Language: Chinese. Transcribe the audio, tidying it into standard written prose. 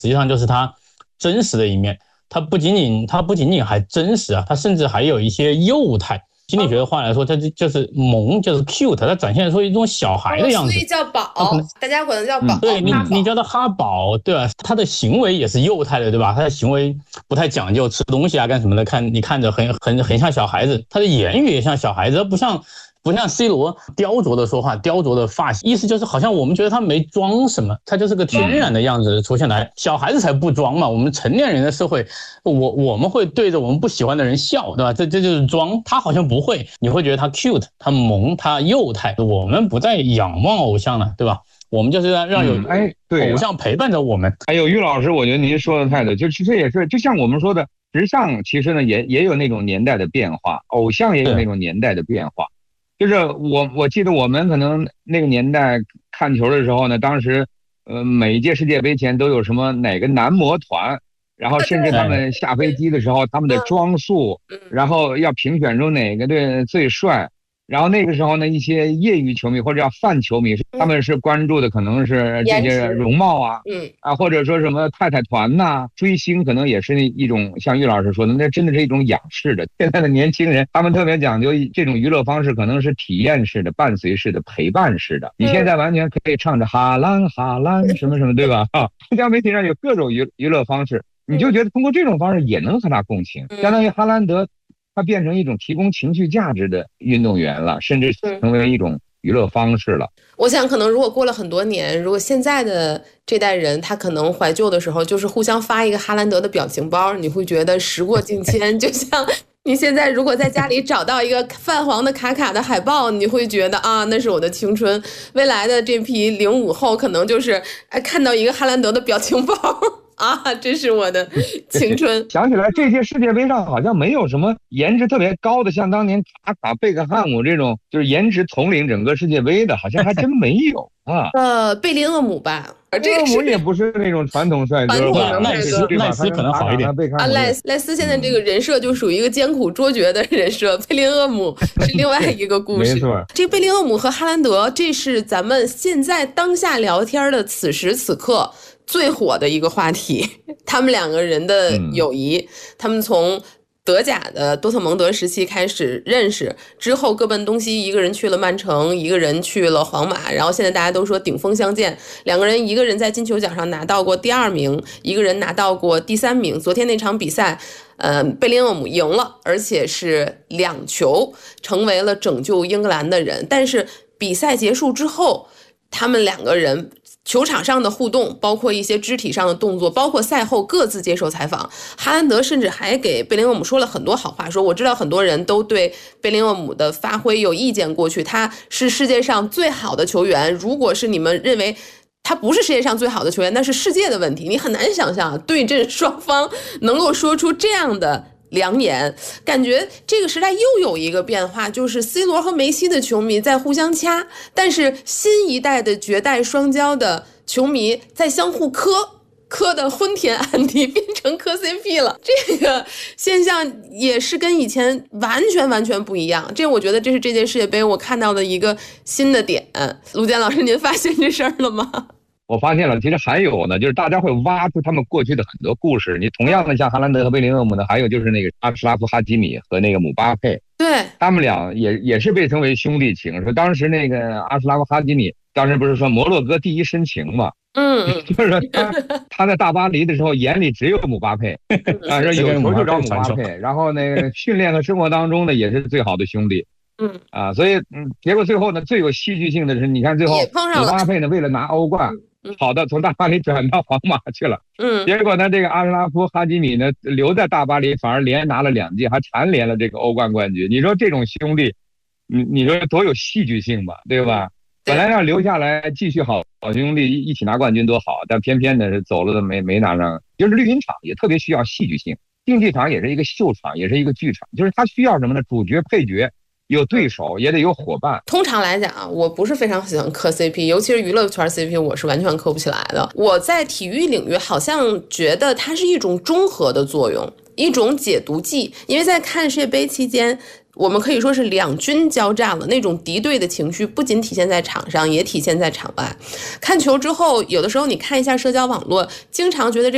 实际上就是他真实的一面。他不仅仅还真实啊，他甚至还有一些幼态。心理学的话来说，它就是萌，就是 cute， 它展现出一种小孩的样子， 所以叫宝，大家可能叫宝。 对你叫他哈宝，对吧？他的行为也是幼态的，对吧？他的行为不太讲究，吃东西啊干什么的，你看着很像小孩子，他的言语也像小孩子，不像 C 罗雕琢的说话，雕琢的发型，意思就是好像我们觉得他没装什么，他就是个天然的样子出现来。小孩子才不装嘛，我们成年人的社会，我们会对着我们不喜欢的人笑，对吧？这就是装，他好像不会，你会觉得他 cute， 他萌，他幼态。我们不再仰望偶像了，对吧？我们就是让有偶像陪伴着我们。 还有于老师，我觉得您说的太对，就其实也是，就像我们说的，时尚其实呢也有那种年代的变化，偶像也有那种年代的变化。就是我记得我们可能那个年代看球的时候呢，当时每一届世界杯前都有什么哪个男模团，然后甚至他们下飞机的时候他们的装束，然后要评选出哪个队最帅。然后那个时候呢，一些业余球迷或者叫泛球迷，他们是关注的可能是这些容貌啊，或者说什么太太团呐，追星可能也是一种像于老师说的，那真的是一种仰视的。现在的年轻人，他们特别讲究这种娱乐方式，可能是体验式的、伴随式的、陪伴式的。你现在完全可以唱着哈兰哈兰什么什么，对吧？社交媒体上有各种娱乐方式，你就觉得通过这种方式也能和他共情，相当于哈兰德。它变成一种提供情绪价值的运动员了，甚至成为一种娱乐方式了。 我想可能如果过了很多年，如果现在的这代人他可能怀旧的时候，就是互相发一个哈兰德的表情包，你会觉得时过境迁。就像你现在如果在家里找到一个泛黄的卡卡的海报，你会觉得啊，那是我的青春。未来的这批05后可能就是看到一个哈兰德的表情包啊，这是我的青春。 想起来这届世界杯上好像没有什么颜值特别高的，像当年卡卡、贝克汉姆这种就是颜值统领整个世界杯的，好像还真没有啊。 贝林厄姆吧， 贝林厄姆也不是那种传统帅哥吧？ 赖斯可能好一点啊。赖斯现在这个人设就属于一个艰苦卓绝的人设，贝林厄姆是另外一个故事。 没错， 这个贝林厄姆和哈兰德，这是咱们现在当下聊天的此时此刻最火的一个话题，他们两个人的友谊，他们从德甲的多特蒙德时期开始认识，之后各奔东西，一个人去了曼城，一个人去了皇马，然后现在大家都说顶峰相见，两个人一个人在金球奖上拿到过第2名，一个人拿到过第3名。昨天那场比赛贝林厄姆赢了，而且是2球，成为了拯救英格兰的人。但是比赛结束之后，他们两个人球场上的互动，包括一些肢体上的动作，包括赛后各自接受采访，哈兰德甚至还给贝林厄姆说了很多好话，说我知道很多人都对贝林厄姆的发挥有意见，过去他是世界上最好的球员，如果是你们认为他不是世界上最好的球员，那是世界的问题。你很难想象对阵双方能够说出这样的良言，感觉这个时代又有一个变化，就是 C 罗和梅西的球迷在互相掐，但是新一代的绝代双骄的球迷在相互磕的昏天暗地，变成磕 CP 了。这个现象也是跟以前完全不一样。这我觉得这是这届世界杯我看到的一个新的点。陆坚老师，您发现这事儿了吗？ 我发现了，其实还有呢，就是大家会挖出他们过去的很多故事。你同样的像哈兰德和贝林厄姆呢，还有就是那个阿什拉夫哈基米和那个姆巴佩， 对， 他们俩也是被称为兄弟情。说当时那个阿什拉夫哈基米，当时不是说摩洛哥第一深情嘛？就是说他在大巴黎的时候眼里只有姆巴佩啊，说有球就找姆巴佩，然后那个训练和生活当中呢也是最好的兄弟。所以结果最后呢，最有戏剧性的是，你看最后姆巴佩呢为了拿欧冠。跑到从大巴黎转到皇马去了，结果呢，这个阿什拉夫哈基米呢留在大巴黎，反而连拿了2届，还蝉联了这个欧冠冠军。你说这种兄弟，你说多有戏剧性吧，对吧？本来要留下来继续好兄弟一起拿冠军多好，但偏偏呢是走了的没拿上。就是绿茵场也特别需要戏剧性，竞技场也是一个秀场，也是一个剧场，就是它需要什么呢？主角配角。有对手也得有伙伴。 通常来讲，我不是非常喜欢磕 CP， 尤其是娱乐圈 CP， 我是完全磕不起来的。我在体育领域好像觉得它是一种中和的作用，一种解毒剂。因为在看世界杯期间，我们可以说是两军交战了，那种敌对的情绪不仅体现在场上，也体现在场外。看球之后，有的时候你看一下社交网络，经常觉得这